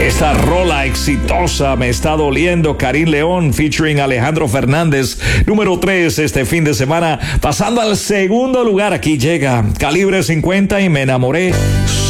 Esta rola exitosa me está doliendo, Karim León featuring Alejandro Fernández, número 3 este fin de semana. Pasando al segundo lugar, aquí llega Calibre 50 y Me Enamoré.